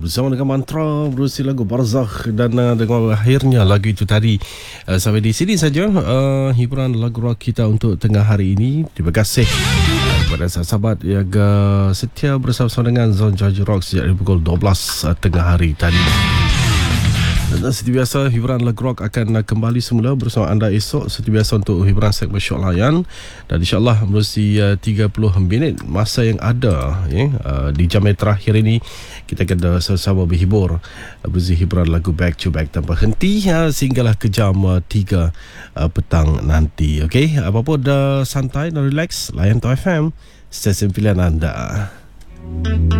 bersama dengan Mantra, berusi lagu Barzakh, dan dengan akhirnya lagu itu tadi. Sampai di sini saja hiburan lagu rock kita untuk tengah hari ini. Terima kasih kepada sahabat yang setia bersama-sama dengan Zone George Rock sejak pukul 12 tengah hari tadi. Dan seperti biasa, hiburan lagu rock akan kembali semula bersama anda esok seperti biasa untuk hiburan segmen Syok Layan. Dan insyaAllah melalui 30 minit masa yang ada di jam yang terakhir ini, kita akan sama-sama berhibur berusi hiburan lagu back to back tanpa henti sehinggalah ke jam 3 petang nanti. Okey, apa-apa dah santai dan relax, layan Top FM, stesen pilihan anda.